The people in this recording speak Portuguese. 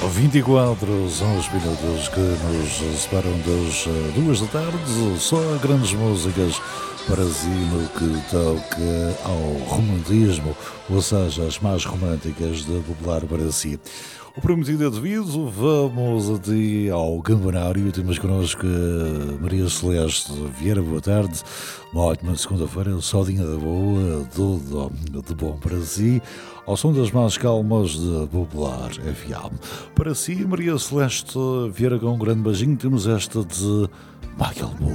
24 são os minutos que nos separam das 2 da tarde. Só grandes músicas para si no que toca ao romantismo, ou seja, as mais românticas da Popular para si. O prometido é devido, vamos até ao campanário. Temos connosco a Maria Celeste Vieira. Boa tarde, uma ótima segunda-feira, sodinha da boa, tudo de bom para si, ao som das mais calmas de Popular FM. Para si, Maria Celeste Vieira, com um grande beijinho, temos esta de Michael Moore.